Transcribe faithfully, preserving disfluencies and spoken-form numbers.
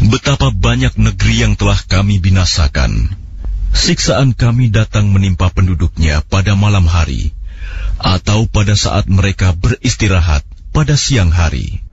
Betapa banyak negeri yang telah kami binasakan. Siksaan kami datang menimpa penduduknya pada malam hari, atau pada saat mereka beristirahat pada siang hari.